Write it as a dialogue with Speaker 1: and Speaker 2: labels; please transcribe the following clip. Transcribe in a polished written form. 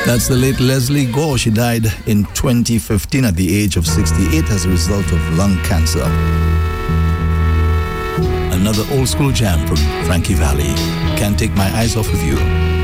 Speaker 1: That's the late Leslie Gore. She died in 2015 at the age of 68 as a result of lung cancer. Another old school jam from Frankie Valli. Can't Take My Eyes Off of You.